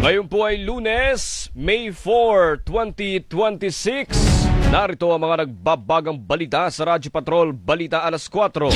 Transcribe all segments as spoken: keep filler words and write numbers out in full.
Ngayon po ay Lunes, May four, twenty twenty-six. Narito ang mga nagbabagang balita sa Radyo Patrol Balita alas kwatro.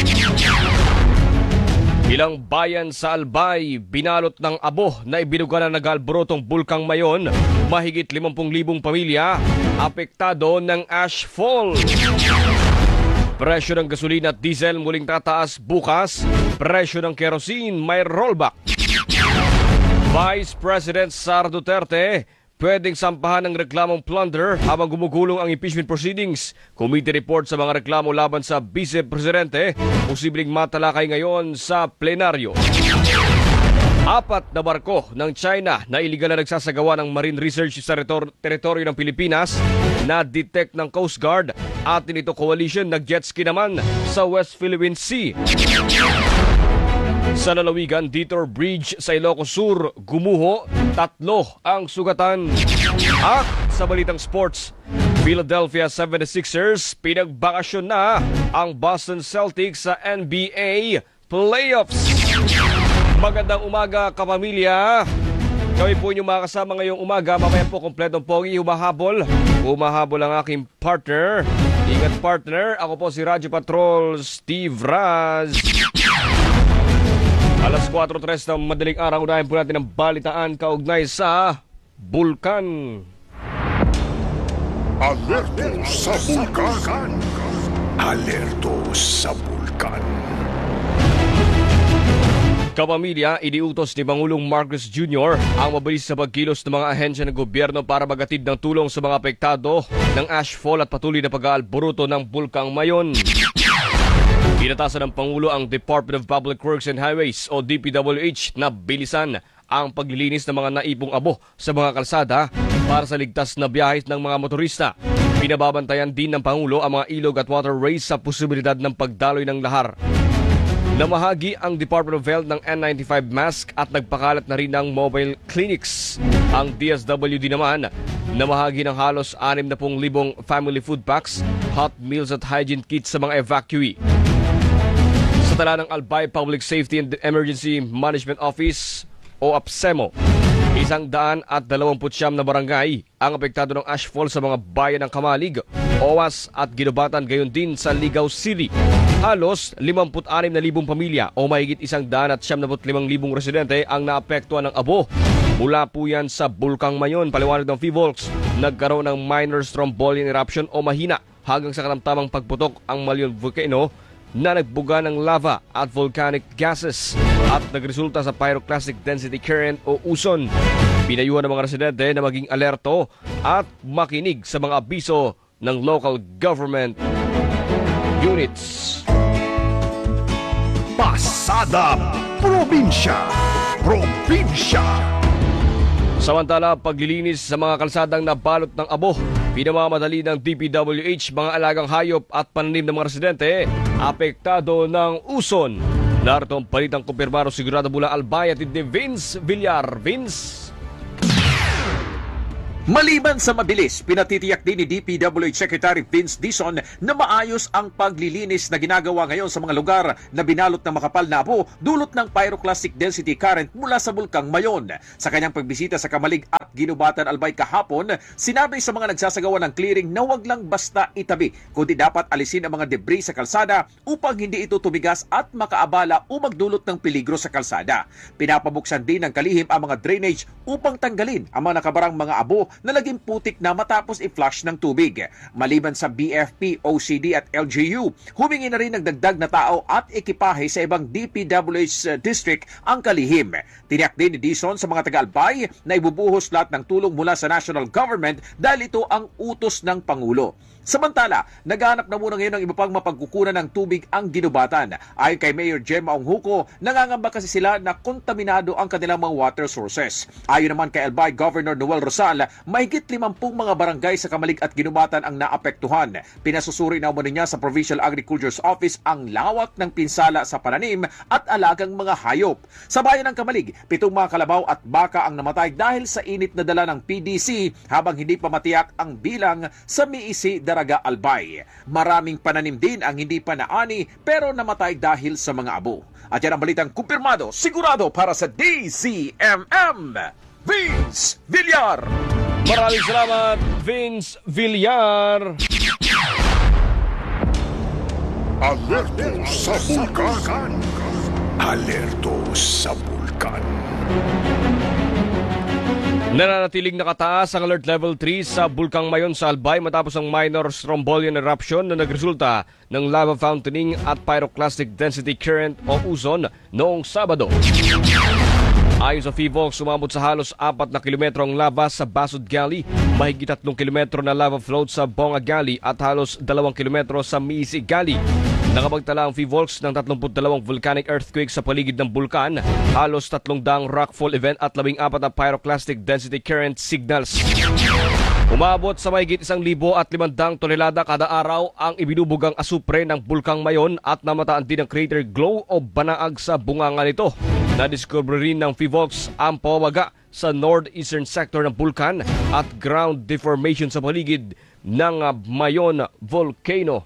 Ilang bayan sa Albay binalot ng abo na ibinuga na nag-alborotong Bulkang Mayon. Mahigit limampu libong pamilya apektado ng ashfall. Presyo ng gasolina at diesel muling tataas bukas. Presyo ng kerosene may rollback. Vice President Sara Duterte pwedeng sampahan ng reklamong plunder habang gumugulong ang impeachment proceedings. Committee report sa mga reklamo laban sa Vice Presidente posibleng matalakay ngayon sa plenaryo. Apat na barko ng China na iligal na nagsasagawa ng marine research sa teritoryo ng Pilipinas na detect ng Coast Guard at nito coalition nag-jet ski naman sa West Philippine Sea. Sa lalawigan, Detour Bridge sa Ilocos Sur, gumuho, tatlo ang sugatan. At sa balitang sports, Philadelphia seventy-sixers pinagbakasyon na ang Boston Celtics sa N B A playoffs. Magandang umaga, kapamilya. Kami po inyong makasama ngayong umaga. Mamaya po kompletong pogi, humahabol. Humahabol ang aking partner. Ingat partner, ako po si Radyo Patrol Steve Raz. Alas kwatro tres ng madaling araw, unahin po natin ang balitaan kaugnay sa Bulkan. Alerto sa Bulkan. Alerto sa Bulkan. Kapamilya, iniutos ni Pangulong Marcos Junior ang mabilis sa pagkilos ng mga ahensya ng gobyerno para magatid ng tulong sa mga apektado ng ashfall at patuloy na pag-aalboruto ng Bulkang Mayon. Inatasan ng Pangulo ang Department of Public Works and Highways o D P W H na bilisan ang paglilinis ng mga naipong abo sa mga kalsada para sa ligtas na biyahe ng mga motorista. Pinababantayan din ng Pangulo ang mga ilog at waterways sa posibilidad ng pagdaloy ng lahar. Namahagi ang Department of Health ng N ninety-five mask at nagpakalat na rin ng mobile clinics. Ang D S W D naman, namahagi ng halos anim na pung libong family food packs, hot meals at hygiene kits sa mga evacuee. Sa tala ng Albay Public Safety and Emergency Management Office o A P S E M O, isang daan at dalawamput siyam na barangay ang apektado ng ashfall sa mga bayan ng Kamalig, Owas at Ginubatan, gayon din sa Ligaw City. Halos limampu't anim na libong pamilya o mahigit isang daan at siyam na limang libong residente ang naapektuhan ng abo. Mula po yan sa Bulkang Mayon, paliwanag ng Fivolks, nagkaroon ng minor strombolian eruption o mahina hanggang sa katamtamang pagputok ang Mayon volcano na nagbuga ng lava at volcanic gases at nagresulta sa pyroclastic density current o uson. Pinayuhan ng mga residente na maging alerto at makinig sa mga abiso ng local government units. Pasada Probinsya. Probinsya. Samantala, paglilinis sa mga kalsadang nabalot ng abo, pinamamadali ng D P W H mga alagang hayop at pananim ng mga residente apektado ng uson. Narito ang palitang kumpirmado sigurado mula Albay at ni Vince Villar. Vince? Maliban sa mabilis, pinatitiyak din ni D P W H Secretary Vince Dizon na maayos ang paglilinis na ginagawa ngayon sa mga lugar na binalot ng makapal na abo dulot ng pyroclastic density current mula sa Bulkang Mayon. Sa kanyang pagbisita sa Kamalig at Ginubatan, Albay kahapon, sinabi sa mga nagsasagawa ng clearing na wag lang basta itabi, kundi dapat alisin ang mga debris sa kalsada upang hindi ito tumigas at makaabala o magdulot ng peligro sa kalsada. Pinapabuksan din ng kalihim ang mga drainage upang tanggalin ang mga nakabarang mga abo na naging putik na matapos i-flush ng tubig. Maliban sa B F P, O C D at L G U, humingi na rin ng dagdag na tao at ekipahe sa ibang D P W H district ang kalihim. Tiniyak din ni Dizon sa mga taga-Albay na ibubuhos lahat ng tulong mula sa national government dahil ito ang utos ng Pangulo. Samantala, naghahanap na muna ngayon ng iba pang mapagkukunan ng tubig ang Ginubatan. Ayon kay Mayor Gemma Onghuco, nangangamba kasi sila na kontaminado ang kanilang mga water sources. Ayon naman kay Albay Governor Noel Rosal, mahigit limampung mga barangay sa Kamalig at Ginubatan ang naapektuhan. Pinasusuri na umano niya sa Provincial Agriculture's Office ang lawak ng pinsala sa pananim at alagang mga hayop. Sa bayan ng Kamalig, pitong mga kalabaw at baka ang namatay dahil sa init na dala ng P D C habang hindi pa matiyak ang bilang sa Miisi, Daraga, Albay. Maraming pananim din ang hindi pa naani pero namatay dahil sa mga abo. At yan ang balitang kumpirmado, sigurado para sa D C M M. Vince Villar. Maraming salamat, Vince Villar. Alerto sa bulkan. Alerto sa bulkan. Nananatiling nakataas ang Alert Level three sa Bulkang Mayon sa Albay matapos ang minor strombolian eruption na nagresulta ng lava fountaining at pyroclastic density current o uzon noong Sabado. Ayon sa PHIVOLCS, sumabot sa halos apat na kilometro ang lava sa Basud Galley, mahigit tatlong kilometro na lava float sa Bonga Galley at halos dalawang kilometro sa Miisi Galley. Nakapagtala ang PHIVOLCS ng tatlumpu't dalawang volcanic earthquake sa paligid ng bulkan, halos tatlong daang rockfall event at labing apat na pyroclastic density current signals. Umabot sa mahigit isang libo at limandang tonelada kada araw ang ibinubugang asupre ng Bulkang Mayon at namataan din ang crater glow o banaag sa bunganga nito. Nadiscover rin ng PHIVOLCS ang pawawaga sa northeastern sector ng bulkan at ground deformation sa paligid ng Mayon volcano.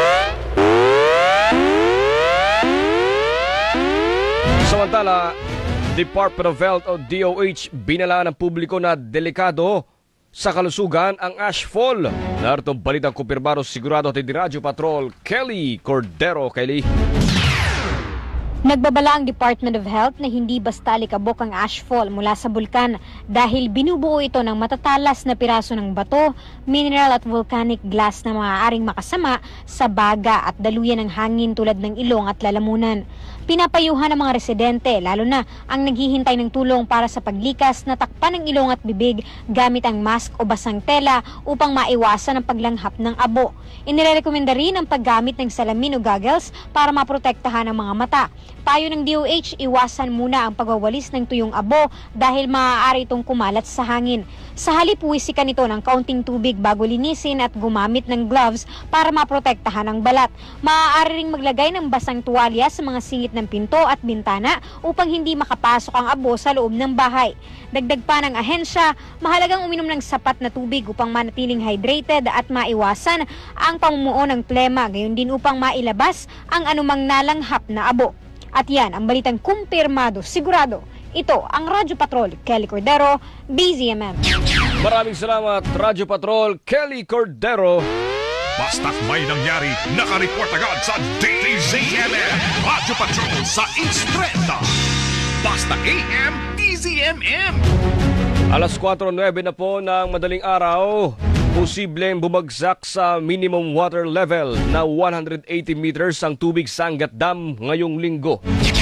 Samantala, Department of Health o D O H binalaan ng publiko na delikado sa kalusugan ang ashfall. Narito balitang kumpirmado sigurado at Radyo Patrol, Kelly Cordero. Kelly. Nagbabala ang Department of Health na hindi basta alikabok ang ashfall mula sa bulkan dahil binubuo ito ng matatalas na piraso ng bato, mineral at volcanic glass na maaaring makasama sa baga at daluyan ng hangin tulad ng ilong at lalamunan. Pinapayuhan ng mga residente, lalo na ang naghihintay ng tulong para sa paglikas na takpan ng ilong at bibig gamit ang mask o basang tela upang maiwasan ang paglanghap ng abo. Inirekomenda rin ang paggamit ng salamin o goggles para maprotektahan ang mga mata. Payo ng D O H, iwasan muna ang pagwawalis ng tuyong abo dahil maaari itong kumalat sa hangin. Sa halip, wisikan ito ng kaunting tubig bago linisin at gumamit ng gloves para maprotektahan ang balat. Maaari ring maglagay ng basang tuwalya sa mga singit ng pinto at bintana upang hindi makapasok ang abo sa loob ng bahay. Dagdag pa ng ahensya, mahalagang uminom ng sapat na tubig upang manatiling hydrated at maiwasan ang pamumuo ng plema, gayon din upang mailabas ang anumang nalanghap na abo. At yan ang balitang kumpirmado, sigurado. Ito ang Radyo Patrol, Kelly Cordero, B Z M M. Maraming salamat, Radyo Patrol, Kelly Cordero. Basta't may nangyari, nakareport agad sa D Z M M. Radyo Patrol sa Instreta. Basta A M, D Z M M. Alas kwatro nuwebe na po ng madaling araw. Posibleng bumagsak sa minimum water level na one hundred eighty meters ang tubig sa Angat Dam ngayong linggo.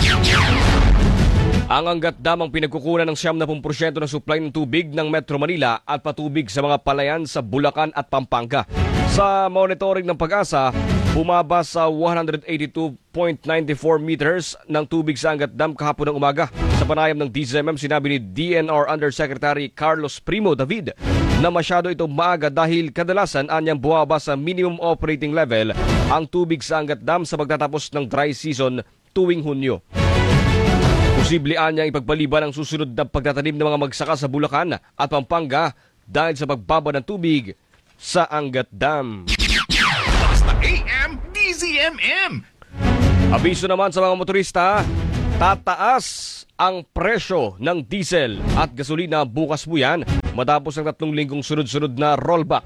Ang Angat Dam ang pinagkukunan ng siyam na porsyento ng supply ng tubig ng Metro Manila at patubig sa mga palayan sa Bulacan at Pampanga. Sa monitoring ng Pag-asa, bumaba sa one hundred eighty-two point nine four meters ng tubig sa Angat Dam kahapon ng umaga. Sa panayam ng D Z M M, sinabi ni D N R Undersecretary Carlos Primo David na masyado itong maaga dahil kadalasan anyang buwaba sa minimum operating level ang tubig sa Angat Dam sa pagtatapos ng dry season tuwing Hunyo. Posible anyang ipagpaliban ang susunod na pagtatanim ng mga magsaka sa Bulacan at Pampanga dahil sa pagbaba ng tubig sa Angat Dam. Basta A M, D Z M M. Abiso naman sa mga motorista, tataas ang presyo ng diesel at gasolina bukas po yan matapos ang tatlong linggong sunod-sunod na rollback.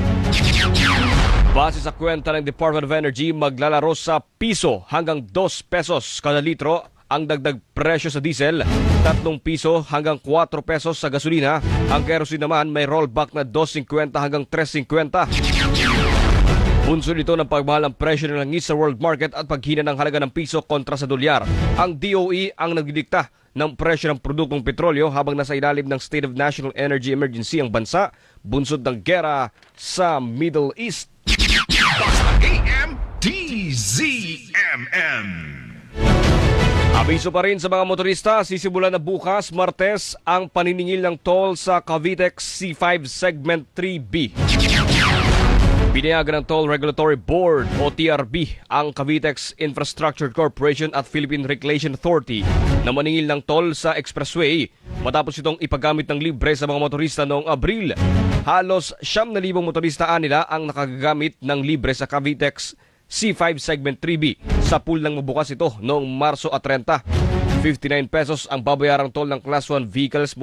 Base sa kwenta ng Department of Energy, maglalaro sa piso hanggang dos pesos kada litro ang dagdag presyo sa diesel, tatlong piso hanggang kwatro pesos sa gasolina. Ang kerosene naman may rollback na dos fifty hanggang tres fifty. Bunso nito ng pagmahal ng presyo ng langis sa world market at paghina ng halaga ng piso kontra sa dolyar. Ang D O E ang nagdidikta ng presyo ng produktong petrolyo habang nasa ilalim ng State of National Energy Emergency ang bansa, bunsod ng gera sa Middle East. Basta A M, D Z M M. Abiso pa rin sa mga motorista, sisimulan na bukas, Martes, ang paniningil ng toll sa Cavitex C five Segment three B. Binayagan ng Toll Regulatory Board o T R B ang Cavitex Infrastructure Corporation at Philippine Reclamation Authority na maningil ng toll sa expressway matapos itong ipagamit ng libre sa mga motorista noong Abril. Halos siyam na libong motorista nila ang nakagagamit ng libre sa Cavitex C five Segment three B. Sa pool nang mabukas ito noong Marso at thirty. fifty-nine pesos ang babayarang toll ng Class one vehicles mula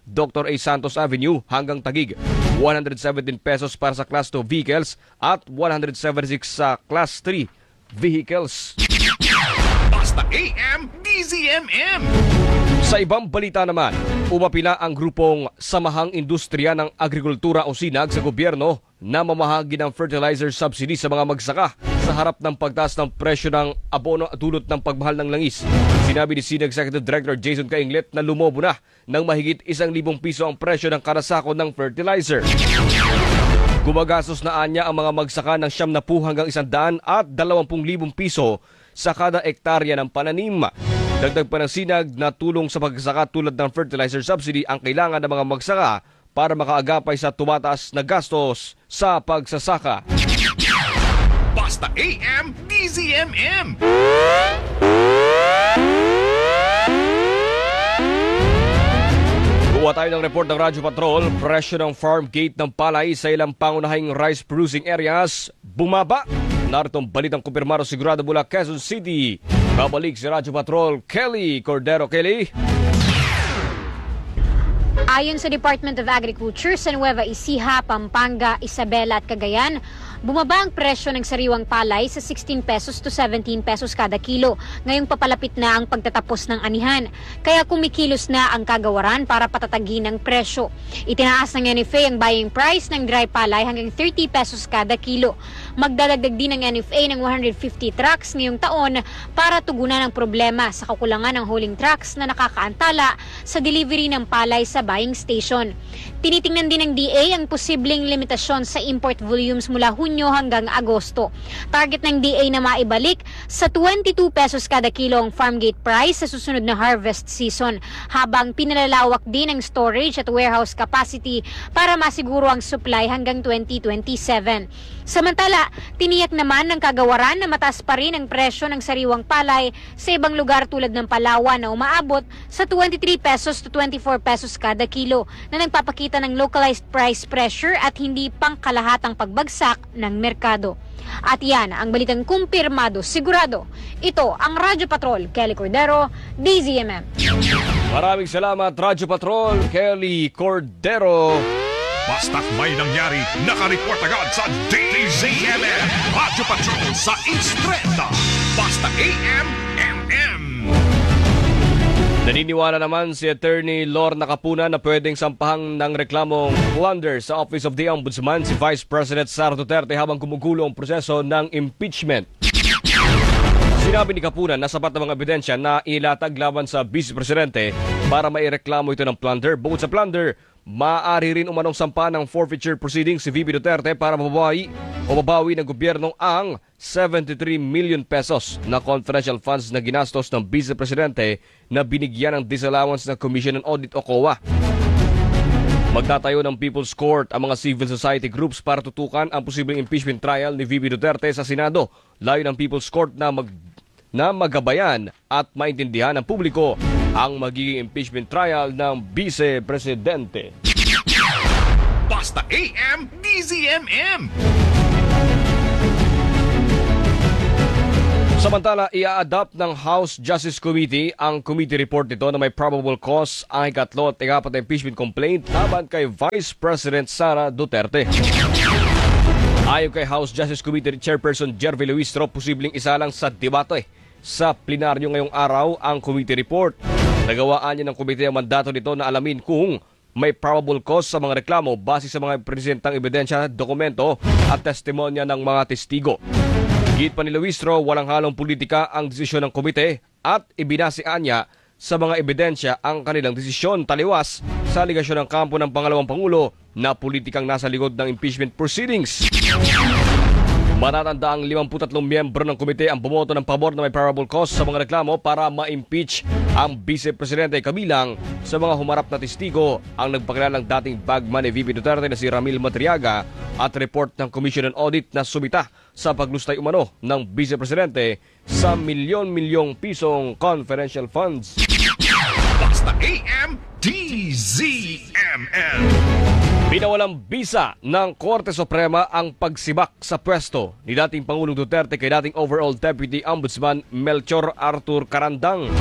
Doctor A. Santos Avenue hanggang Taguig. one hundred seventeen pesos para sa Class two vehicles at one hundred seventy-six sa Class three vehicles. Basta A M D Z M M. Sa ibang balita naman, umapila ang grupong Samahang Industriya ng Agrikultura o SINAG sa gobyerno na mamahagi ng fertilizer subsidy sa mga magsaka sa harap ng pagtaas ng presyo ng abono at dulot ng pagmahal ng langis. Sinabi ni SINAG Executive Director Jason Cainglet na lumobo na ng mahigit isang libong piso ang presyo ng kada sako ng fertilizer. Gumagastos na anya ang mga magsaka ng siyam na pu hanggang isang daan at dalawampung libong piso sa kada ektarya ng pananim. Dagdag pa ng SINAG na tulong sa pagsaka tulad ng fertilizer subsidy ang kailangan ng mga magsaka para makaagapay sa tumataas na gastos sa pagsasaka. Basta A M D Z M M. Kuha tayo ng report ng Radyo Patrol. Presyo ng farm gate ng palay sa ilang pangunahing rice producing areas bumaba. Narito ang balitang kumpirmado sigurado mula Quezon City. Babalik si Radyo Patrol, Kelly Cordero. Kelly? Ayon sa Department of Agriculture sa Nueva Ecija, Pampanga, Isabela at Cagayan, bumaba ang presyo ng sariwang palay sa sixteen pesos to seventeen pesos kada kilo. Ngayong papalapit na ang pagtatapos ng anihan. Kaya kumikilos na ang kagawaran para patatagin ang presyo. Itinaas ng N F A ang buying price ng dry palay hanggang thirty pesos kada kilo. Magdadagdag din ng N F A ng one hundred fifty trucks ngayong taon para tugunan ang problema sa kakulangan ng hauling trucks na nakakaantala sa delivery ng palay sa buying station. Tinitingnan din ng D A ang posibleng limitasyon sa import volumes mula Hunyo hanggang Agosto. Target ng D A na maibalik sa twenty-two pesos kada kilo ang farm gate price sa susunod na harvest season, habang pinalalawak din ang storage at warehouse capacity para masiguro ang supply hanggang twenty twenty-seven. Samantala, tiniyak naman ng kagawaran na mataas pa rin ang presyo ng sariwang palay sa ibang lugar tulad ng Palawan na umaabot sa twenty-three pesos to twenty-four pesos kada kilo na nagpapakita ng localized price pressure at hindi pangkalahatang pagbagsak ng merkado. At yan ang balitang kumpirmado, sigurado. Ito ang Radyo Patrol, Kelly Cordero, D Z M M. Maraming salamat, Radyo Patrol, Kelly Cordero. Basta't may nangyari, nakareport agad sa D Z M M. Radyo Patrol sa Instreta. Basta A M M M. Naniniwala naman si Attorney Lorna Capuna na pwedeng sampahang ng reklamong plunder sa Office of the Ombudsman si Vice President Sara Duterte habang gumugulo ang proseso ng impeachment. Sinabi ni Capuna na sapat na mga ebidensya na ilatag laban sa Vice Presidente para maireklamo ito ng plunder. Bukod sa plunder, maaari rin umanong sampa ng forfeiture proceedings si V P Duterte para mabawi o mabawi ng gobyerno ang seventy-three million pesos na confidential funds na ginastos ng Vice Presidente na binigyan ng disallowance ng Commission on Audit o C O A. Magtatayo ng People's Court ang mga civil society groups para tutukan ang posibleng impeachment trial ni V P Duterte sa Senado. Layo ng People's Court na mag na magabayan at maintindihan ng publiko ang magiging impeachment trial ng Vice Presidente. Basta A M D Z M M. Samantala, i-a-adopt ng House Justice Committee ang committee report nito na may probable cause ang ikatlo at ikapat na impeachment complaint laban kay Vice President Sara Duterte. Ayon kay House Justice Committee Chairperson Jervy Luistro, posibleng isa lang sa debate sa plenaryo ngayong araw ang committee report. Nagawaan niya ng komite ang mandato nito na alamin kung may probable cause sa mga reklamo base sa mga presentang ebidensya, dokumento at testimonya ng mga testigo. Git pa ni Luistro, walang halong politika ang desisyon ng komite at ibinasian niya sa mga ebidensya ang kanilang desisyon taliwas sa aligasyon ng kampo ng pangalawang pangulo na politikang nasa likod ng impeachment proceedings. Matatanda ang limampu't tatlong miyembro ng komite ang bumoto ng pabor na may probable cause sa mga reklamo para ma-impeach ang Vice Presidente, kabilang sa mga humarap na testigo ang nagpakilalang dating bagman ni V P Duterte na si Ramil Matriaga at report ng Commission on Audit na sumita sa paglustay umano ng Vice Presidente sa milyon-milyong pisong confidential funds. Basta A M D Z M M. Pinawalang bisa ng Korte Suprema ang pagsibak sa pwesto ni dating Pangulong Duterte kay dating overall Deputy Ombudsman Melchor Arthur Carandang.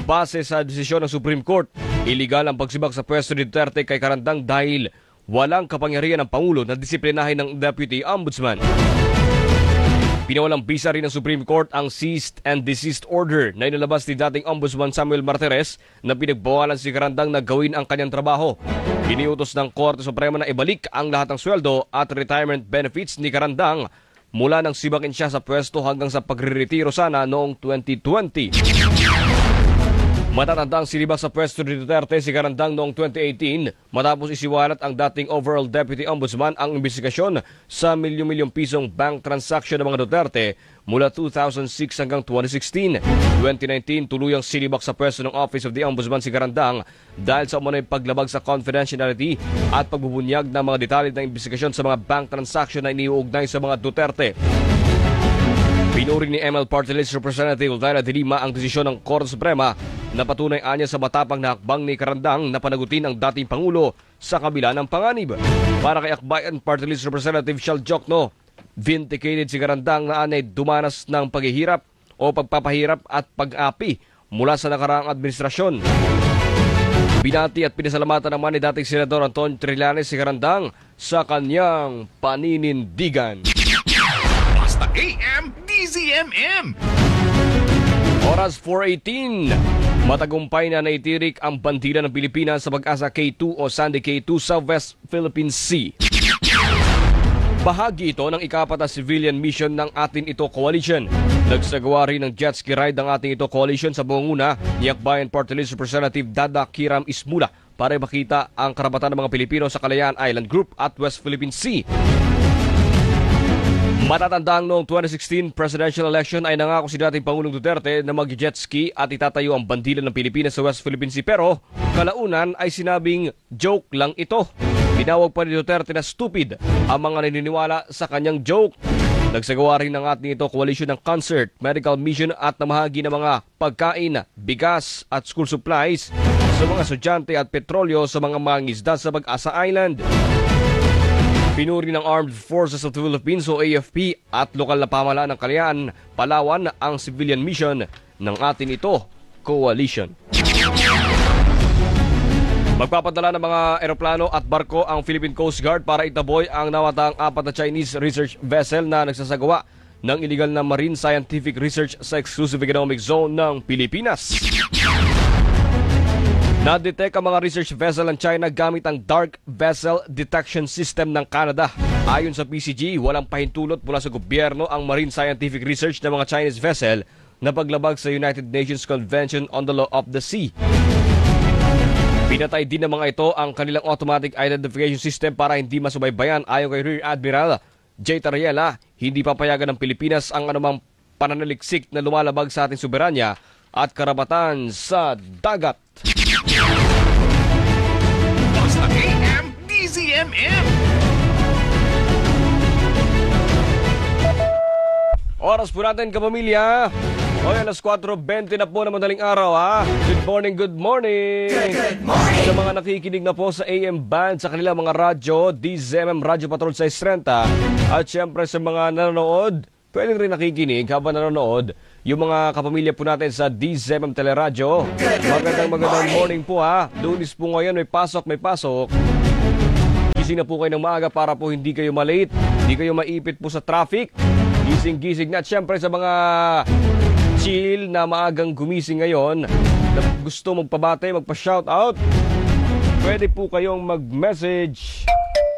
Base sa desisyon ng Supreme Court, iligal ang pagsibak sa pwesto ni Duterte kay Carandang dahil walang kapangyarihan ng Pangulo na disiplinahin ng Deputy Ombudsman. Pinawalang bisa rin ng Supreme Court ang ceased and desist order na inilabas ni dating Ombudsman Samuel Martires na pinagbawalan si Carandang na gawin ang kanyang trabaho. Iniutos ng Korte Suprema na ibalik ang lahat ng sweldo at retirement benefits ni Carandang mula nang sibakin siya sa pwesto hanggang sa pagre-retiro sana noong twenty twenty. Matatandang sinibak sa pwesto ni Duterte si Carandang noong twenty eighteen matapos isiwalat ang dating overall Deputy Ombudsman ang investigasyon sa milyon-milyong pisong bank transaction ng mga Duterte mula two thousand six hanggang twenty sixteen. twenty nineteen, tuluyang sinibak sa pwesto ng Office of the Ombudsman si Carandang dahil sa umano'y paglabag sa confidentiality at pagbubunyag ng mga detalye ng investigasyon sa mga bank transaction na iniuugnay sa mga Duterte. Pinuri ni M L Party List Representative Laila de Lima ang desisyon ng Korte Suprema na patunay anya sa matapang na hakbang ni Carandang na panagutin ang dating Pangulo sa kabila ng panganib. Para kay Akbayan Party List Representative Shal Jokno, vindicated si Carandang na anay dumanas ng paghihirap o pagpapahirap at pag-api mula sa nakaraang administrasyon. Binati at pinasalamatan naman ni dating Senador Anton Trillanes si Carandang sa kanyang paninindigan. Basta A M D Z M M. Oras four eighteen. Matagumpay na naitirik ang bandila ng Pilipinas sa Pag-asa K two o Sandy K two sa West Philippine Sea. Bahagi ito ng ikapat na civilian mission ng Atin Ito Coalition. Nagsagawa rin ng jet ski ride ng Atin Ito Coalition sa bunguna ni Akbayan Party List Representative Dada Kiram Ismula para makita ang karapatan ng mga Pilipino sa Kalayaan Island Group at West Philippine Sea. Matatandang noong twenty sixteen presidential election ay nangako si dating Pangulong Duterte na mag-jet ski at itatayo ang bandilan ng Pilipinas sa West Philippine Sea, pero kalaunan ay sinabing joke lang ito. Tinawag pa ni Duterte na stupid ang mga naniniwala sa kanyang joke. Nagsagawa rin ng Atin Ito Coalition ng concert, medical mission at namahagi ng mga pagkain, bigas at school supplies sa mga estudyante at petrolyo sa mga mangingisda sa Pag-asa Island. Pinuri ng Armed Forces of the Philippines o A F P at lokal na pamahalaan ng Kalayaan, Palawan ang civilian mission ng Atin Ito Coalition. Magpapadala ng mga eroplano at barko ang Philippine Coast Guard para itaboy ang nawatang apat na Chinese research vessel na nagsasagawa ng illegal na marine scientific research sa exclusive economic zone ng Pilipinas. Na-detect ang mga research vessel ng China gamit ang Dark Vessel Detection System ng Canada. Ayon sa P C G, walang pahintulot mula sa gobyerno ang marine scientific research ng mga Chinese vessel na paglabag sa United Nations Convention on the Law of the Sea. Pinatay din ng mga ito ang kanilang automatic identification system para hindi masubaybayan. Ayon kay Rear Admiral J. Tariela, hindi papayagan ng Pilipinas ang anumang pananaliksik na lumalabag sa ating soberanya at karapatan sa dagat. Basta A M D Z M M. Oras po natin, kapamilya. O yan, alas four twenty na po na madaling araw, ha? Good morning, good morning! Good, good morning! Sa mga nakikinig na po sa A M Band, sa kanilang mga radyo, D Z M M Radio Patrol sa Estrenta, at syempre sa mga nanonood, pwedeng rin nakikinig habang nanonood, yung mga kapamilya po natin sa D Z M M Teleradyo. Magandang magandang morning po, ha? Lunes po ngayon, may pasok, may pasok. Gising na po kayo ng maaga para po hindi kayo malate, hindi kayo maipit po sa traffic. Gising-gising na. At syempre sa mga chill na maagang gumising ngayon, na gusto magpabate, magpa-shoutout, pwede po kayong mag-message.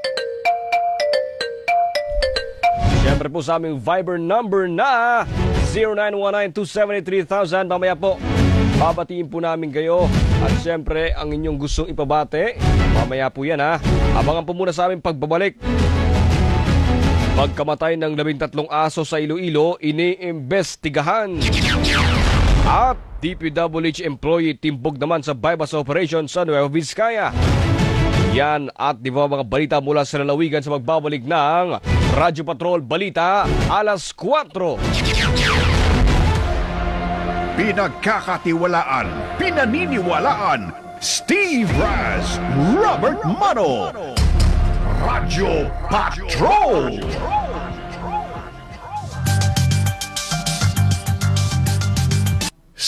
Syempre po sa aming Viber number na zero nine one nine two seven eight three thousand. Mamaya po, babatiin po namin kayo. At syempre, ang inyong gustong ipabate, mamaya po yan, ha. Abangan po muna sa aming pagbabalik. Pagkamatay ng labintatlong aso sa Iloilo, iniimbestigahan. At D P W H employee timbog naman sa bypass operation sa Nueva Vizcaya. Yan at di ba mga balita mula sa lalawigan sa magbabalik ng Radyo Patrol Balita alas four. Pinagkakatiwalaan, pinaniniwalaan, Steve Raz, Robert Mano. Radyo Patrol!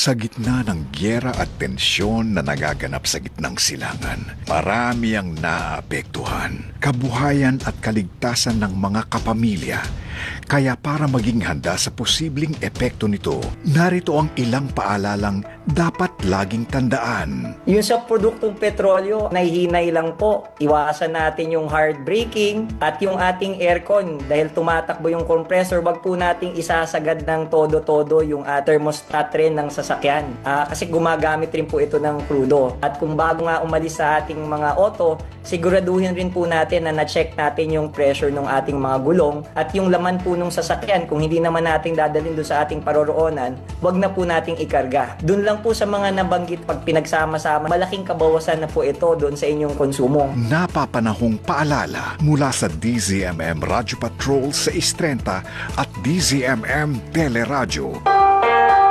Sa gitna ng gyera at tensyon na nagaganap sa gitnang silangan, marami ang naapektuhan, kabuhayan at kaligtasan ng mga kapamilya. Kaya para maging handa sa posibleng epekto nito, narito ang ilang paalalang dapat laging tandaan. Yung sa produktong petrolyo, nahihinay lang po. Iwasan natin yung hard braking at yung ating aircon dahil tumatakbo yung compressor, wag po nating isasagad ng todo-todo yung uh, thermostat rin ng sasakyan. Uh, kasi gumagamit rin po ito ng krudo. At kung bago nga umalis sa ating mga auto, siguraduhin rin po natin na na-check natin yung pressure ng ating mga gulong at yung laman po nung sasakyan. Kung hindi naman natin dadalhin doon sa ating paroroonan, wag na po nating ikarga. Doon lang po sa mga nabanggit, pag pinagsama-sama, malaking kabawasan na po ito doon sa inyong konsumo. Napapanahong paalala mula sa D Z M M Radio Patrol sa Istrenta at D Z M M Teleradyo.